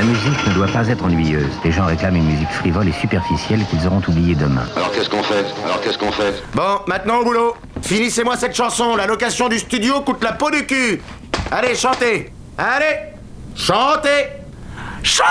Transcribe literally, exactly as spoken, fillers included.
La musique ne doit pas être ennuyeuse. Les gens réclament une musique frivole et superficielle qu'ils auront oubliée demain. Alors qu'est-ce qu'on fait Alors qu'est-ce qu'on fait Bon, maintenant au boulot. Finissez-moi cette chanson, la location du studio coûte la peau du cul. Allez, chantez. Allez, chantez. Chantez.